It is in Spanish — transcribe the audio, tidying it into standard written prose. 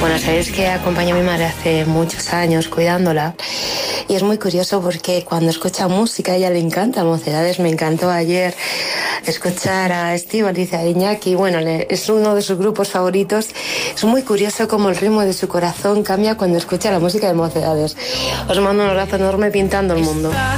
Bueno, sabéis que acompañé a mi madre hace muchos años cuidándola y es muy curioso porque cuando escucha música a ella le encanta Mocedades. Me encantó ayer escuchar a Estíbaliz, a Iñaki, bueno, es uno de sus grupos favoritos. Es muy curioso cómo el ritmo de su corazón cambia cuando escucha la música de Mocedades. Os mando un abrazo enorme pintando el mundo.